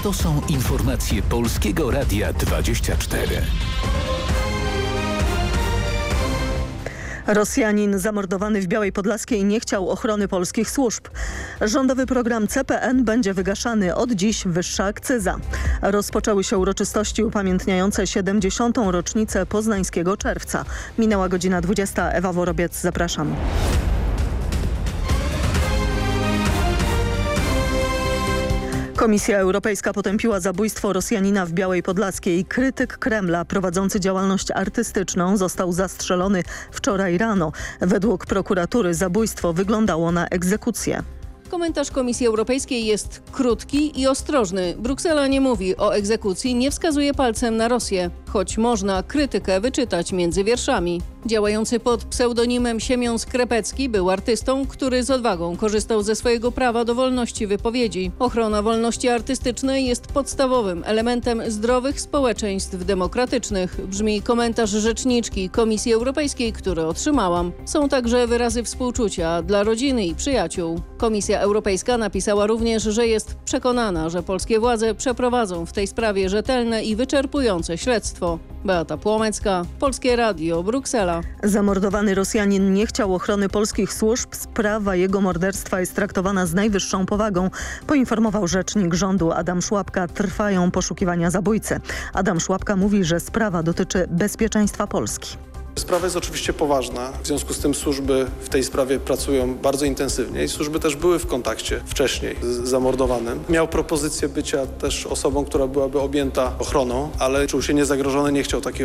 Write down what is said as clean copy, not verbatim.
To są informacje Polskiego Radia 24. Rosjanin zamordowany w Białej Podlaskiej nie chciał ochrony polskich służb. Rządowy program CPN będzie wygaszany. Od dziś wyższa akcyza. Rozpoczęły się uroczystości upamiętniające 70. rocznicę poznańskiego czerwca. Minęła godzina 20. Ewa Worobiec, zapraszam. Komisja Europejska potępiła zabójstwo Rosjanina w Białej Podlaskiej. Krytyk Kremla prowadzący działalność artystyczną został zastrzelony wczoraj rano. Według prokuratury zabójstwo wyglądało na egzekucję. Komentarz Komisji Europejskiej jest krótki i ostrożny. Bruksela nie mówi o egzekucji, nie wskazuje palcem na Rosję, choć można krytykę wyczytać między wierszami. Działający pod pseudonimem Siemion Skrepecki był artystą, który z odwagą korzystał ze swojego prawa do wolności wypowiedzi. Ochrona wolności artystycznej jest podstawowym elementem zdrowych społeczeństw demokratycznych, brzmi komentarz rzeczniczki Komisji Europejskiej, który otrzymałam. Są także wyrazy współczucia dla rodziny i przyjaciół. Komisja Europejska napisała również, że jest przekonana, że polskie władze przeprowadzą w tej sprawie rzetelne i wyczerpujące śledztwo. Beata Płomecka, Polskie Radio, Bruksela. Zamordowany Rosjanin nie chciał ochrony polskich służb. Sprawa jego morderstwa jest traktowana z najwyższą powagą, poinformował rzecznik rządu Adam Szłapka. Trwają poszukiwania zabójcy. Adam Szłapka mówi, że sprawa dotyczy bezpieczeństwa Polski. Sprawa jest oczywiście poważna, w związku z tym służby w tej sprawie pracują bardzo intensywnie i służby też były w kontakcie wcześniej z zamordowanym. Miał propozycję bycia też osobą, która byłaby objęta ochroną, ale czuł się niezagrożony, nie chciał takiej